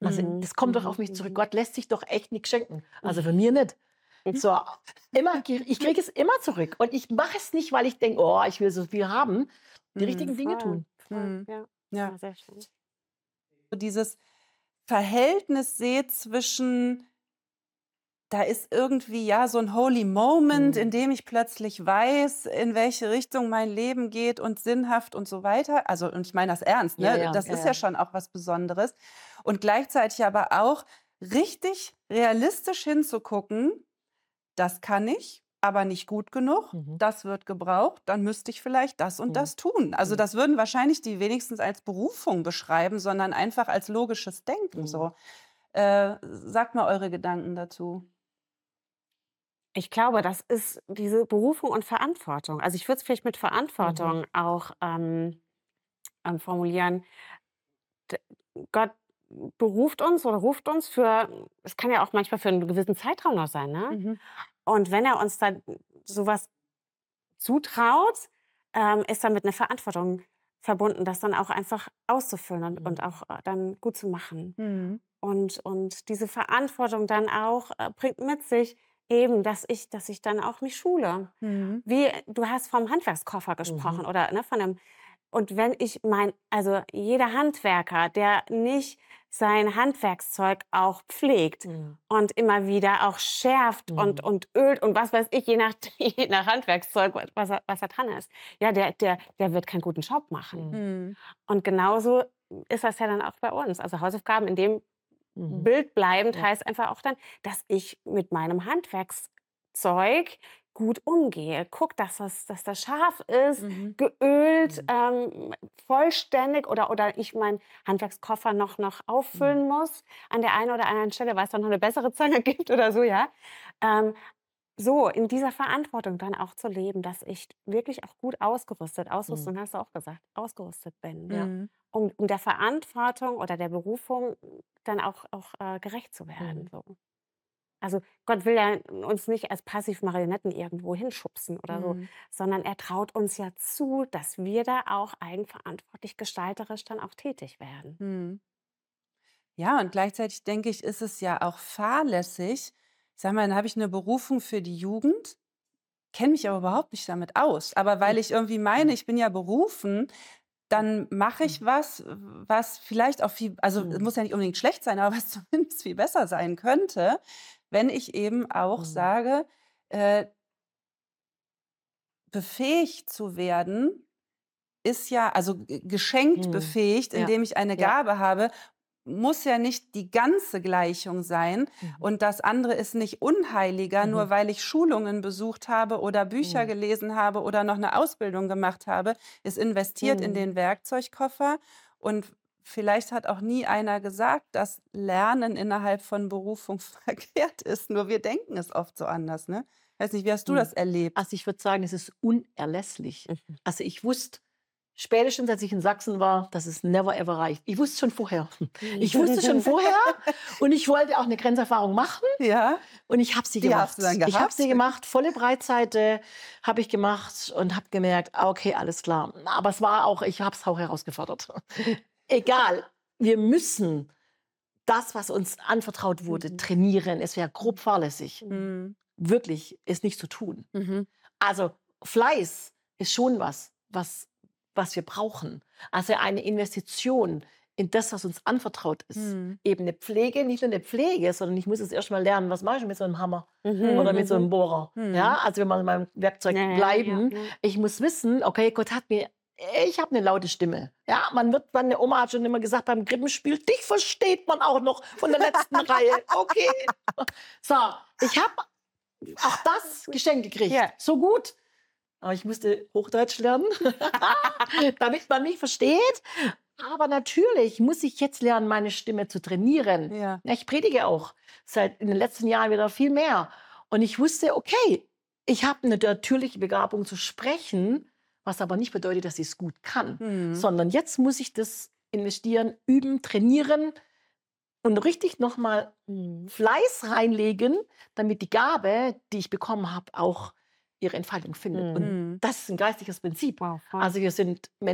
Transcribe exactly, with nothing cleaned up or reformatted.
Also Mhm. das kommt doch auf mich zurück. Gott lässt sich doch echt nichts schenken. Also für mir nicht. So, immer, ich kriege es immer zurück. Und ich mache es nicht, weil ich denke, oh, ich will so viel haben. Die Mhm. richtigen Dinge Voll, tun. voll, Mhm. ja. Ja. Ja, sehr schön. So dieses Verhältnis sehe zwischen, da ist irgendwie ja so ein holy moment, in Mhm. dem ich plötzlich weiß, in welche Richtung mein Leben geht und sinnhaft und so weiter. Also, und ich meine das ernst, Ja, ne? ja, Das ja, ist ja. ja schon auch was Besonderes. Und gleichzeitig aber auch richtig realistisch hinzugucken, das kann ich, aber nicht gut genug. Mhm. Das wird gebraucht, dann müsste ich vielleicht das und Mhm. das tun. Also Mhm. das würden wahrscheinlich die wenigstens als Berufung beschreiben, sondern einfach als logisches Denken Mhm. so. Äh, sagt mal eure Gedanken dazu. Ich glaube, das ist diese Berufung und Verantwortung. Also ich würde es vielleicht mit Mhm. Verantwortung auch ähm, ähm, formulieren. D Gott beruft uns oder ruft uns für, es kann ja auch manchmal für einen gewissen Zeitraum noch sein, ne? Mhm. Und wenn er uns dann sowas zutraut, ähm, ist damit eine Verantwortung verbunden, das dann auch einfach auszufüllen und und Mhm. auch, äh, dann gut zu machen. Mhm. Und und diese Verantwortung dann auch, äh, bringt mit sich eben, dass ich dass ich dann auch mich schule. Mhm. Wie du hast vom Handwerkskoffer Mhm. gesprochen oder, ne, von 'nem, und wenn ich mein, also jeder Handwerker, der nicht sein Handwerkszeug auch pflegt Mhm. und immer wieder auch schärft und Mhm. und ölt und was weiß ich, je nach je nach Handwerkszeug, was da was da dran ist. Ja, der der der wird keinen guten Job machen. Mhm. Mhm. Und genauso ist das ja dann auch bei uns. Also Hausaufgaben in dem Mhm. Bild bleibend Ja. heißt einfach auch dann, dass ich mit meinem Handwerkszeug gut umgehe. Guck, dass das dass das scharf ist, Mhm. geölt, Mhm. ähm, vollständig, oder oder ich meinen Handwerkskoffer noch noch Mhm. auffüllen muss an der einen oder anderen Stelle, weil es dann noch eine bessere Zange gibt oder so, ja. Ähm, so in dieser Verantwortung dann auch zu leben, dass ich wirklich auch gut ausgerüstet, Mhm. Ausrüstung hast du auch gesagt, ausgerüstet bin, Ja. Mhm. um um der Verantwortung oder der Berufung dann auch auch, äh, gerecht zu werden, Mhm. so. Also, Gott will ja uns nicht als Passivmarionetten irgendwo hinschubsen oder so, Mhm. sondern er traut uns ja zu, dass wir da auch eigenverantwortlich gestalterisch dann auch tätig werden. Mhm. Ja, und gleichzeitig denke ich, ist es ja auch fahrlässig. Ich sage mal, dann habe ich eine Berufung für die Jugend, kenne mich aber überhaupt nicht damit aus. Aber weil ich irgendwie meine, Mhm. ich bin ja berufen, dann mache ich Mhm. was, was vielleicht auch viel, also es Mhm. muss ja nicht unbedingt schlecht sein, aber was zumindest viel besser sein könnte, wenn ich eben auch Mhm. sage, äh, befähigt zu werden, ist ja, also g geschenkt Mhm. befähigt, Ja. indem ich eine Ja. Gabe habe, muss ja nicht die ganze Gleichung sein. Mhm. Und das andere ist nicht unheiliger, nur Mhm. weil ich Schulungen besucht habe oder Bücher Mhm. gelesen habe oder noch eine Ausbildung gemacht habe, ist investiert in Mhm. den Werkzeugkoffer. Und vielleicht hat auch nie einer gesagt, dass Lernen innerhalb von Berufung verkehrt ist. Nur wir denken es oft so anders, ne? Weiß nicht, wie hast du Mhm. das erlebt? Also ich würde sagen, es ist unerlässlich. Mhm. Also ich wusste spätestens, als ich in Sachsen war, dass es never ever reicht. Ich wusste schon vorher. Ich wusste schon vorher und ich wollte auch eine Grenzerfahrung machen Ja, und ich habe sie die hast gemacht. du dann Ich habe sie gehabt? gemacht, volle Breitseite habe ich gemacht und habe gemerkt, ah, okay, alles klar. Aber es war auch, ich habe es auch herausgefordert. Egal, wir müssen das, was uns anvertraut wurde, Mhm. trainieren. Es wäre grob fahrlässig, Mhm. wirklich es nicht zu tun. Mhm. Also Fleiß ist schon was, was, was wir brauchen. Also eine Investition in das, was uns anvertraut ist. Mhm. Eben eine Pflege, nicht nur eine Pflege, sondern ich muss jetzt erst mal lernen, was mache ich mit so einem Hammer Mhm. oder mit so einem Mhm. Bohrer. Mhm. Ja, also wenn wir in meinem Werkzeug Ja, ja, ja, bleiben, ja. ich muss wissen, okay, Gott hat mir, ich habe eine laute Stimme. Ja, man wird, meine Oma hat schon immer gesagt, beim Krippenspiel, dich versteht man auch noch von der letzten Reihe. Okay. So, ich habe auch das geschenkt gekriegt. Ja. So gut. Aber ich musste Hochdeutsch lernen, damit man mich versteht. Aber natürlich muss ich jetzt lernen, meine Stimme zu trainieren. Ja. Ja, ich predige auch seit in den letzten Jahren wieder viel mehr. Und ich wusste, okay, ich habe eine natürliche Begabung zu sprechen, was aber nicht bedeutet, dass ich es gut kann. Mhm. Sondern jetzt muss ich das investieren, üben, trainieren und richtig nochmal Mhm. Fleiß reinlegen, damit die Gabe, die ich bekommen habe, auch ihre Entfaltung findet. Und Mhm. das ist ein geistliches Prinzip. Wow, voll. Also wir sind Menschen,